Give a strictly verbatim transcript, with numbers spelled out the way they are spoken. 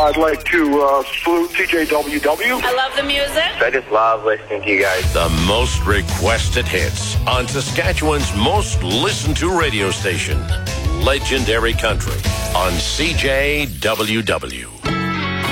I'd like to uh, salute C J W W. I love the music. I just love listening to you guys. The most requested hits on Saskatchewan's most listened to radio station, Legendary Country, on C J W W.